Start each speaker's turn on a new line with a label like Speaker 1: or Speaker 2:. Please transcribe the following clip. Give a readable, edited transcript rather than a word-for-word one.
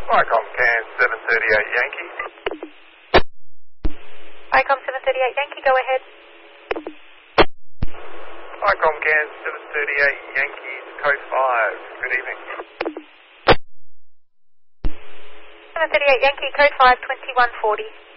Speaker 1: ICOM CAN 738 Yankee.
Speaker 2: ICOM 738 Yankee, go ahead.
Speaker 1: ICOM CAN 738 Yankee, code 5. Good evening.
Speaker 2: 738 Yankee, code 5, 2140.